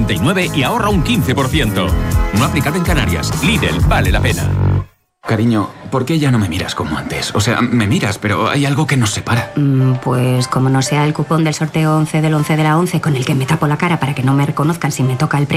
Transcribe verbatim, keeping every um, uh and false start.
noventa y nueve y ahorra un quince por ciento. No aplicado en Canarias. Lidl, vale la pena. Cariño, ¿por qué ya no me miras como antes? O sea, me miras, pero hay algo que nos separa. Mm, pues como no sea el cupón del sorteo once del once de la once con el que me tapo la cara para que no me reconozcan si me toca el premio.